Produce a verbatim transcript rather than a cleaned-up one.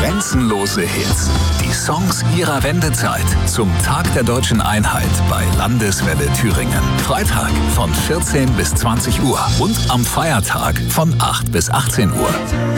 Grenzenlose Hits. Die Songs ihrer Wendezeit. Zum Tag der deutschen Einheit bei Landeswelle Thüringen. Freitag von vierzehn bis zwanzig Uhr und am Feiertag von acht bis achtzehn Uhr.